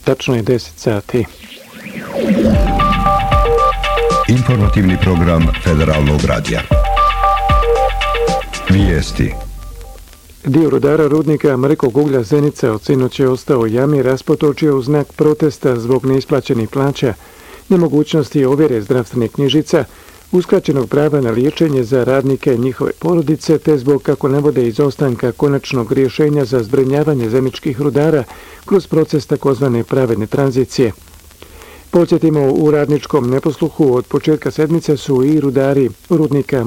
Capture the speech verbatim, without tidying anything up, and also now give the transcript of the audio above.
Tačno je deset sati. Informativni program Federalnog radija. Vijesti. Dio rudara rudnika Mrkog uglja Zenica od sinoć je ostao u jami raspotočio u znak protesta zbog neisplaćenih plaća, nemogućnosti ovjere zdravstvenih knjižica, uskraćenog prava na liječenje za radnike i njihove porodice, te zbog, kako navode, izostanka konačnog rješenja za zbrinjavanje zemljičkih rudara kroz proces takozvane pravedne tranzicije. Podsjetimo, u radničkom neposluhu od početka sedmice su i rudari rudnika